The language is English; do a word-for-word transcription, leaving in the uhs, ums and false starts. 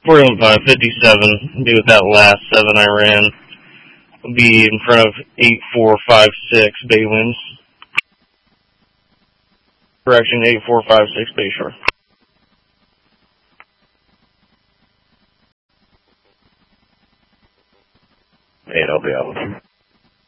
four five fifty-seven, be with that last seven I ran. Will be in front of eight four five six Bay Winds. Correction, eight four five six Bayshore. eight, I'll be out.